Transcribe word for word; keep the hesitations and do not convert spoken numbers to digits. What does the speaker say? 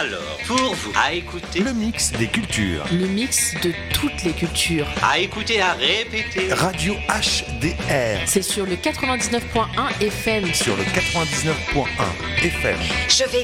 Alors, pour vous, à écouter, Le mix des cultures. Le mix de toutes les cultures. à écouter, à répéter. Radio H D R C'est sur le quatre-vingt-dix-neuf point un F M. sur le quatre-vingt-dix-neuf point un F M. Je vais